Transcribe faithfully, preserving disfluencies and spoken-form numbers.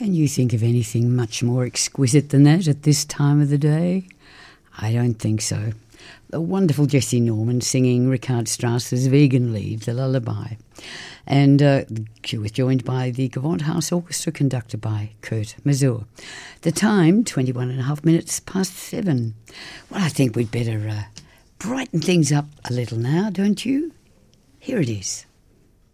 Can you think of anything much more exquisite than that at this time of the day? I don't think so. The wonderful Jesse Norman singing Richard Strauss's Vegan-Lied, the lullaby. And uh, she was joined by the Gewandhaus Orchestra conducted by Kurt Masur. The time, twenty-one and a half minutes past seven. Well, I think we'd better uh, brighten things up a little now, don't you? Here it is.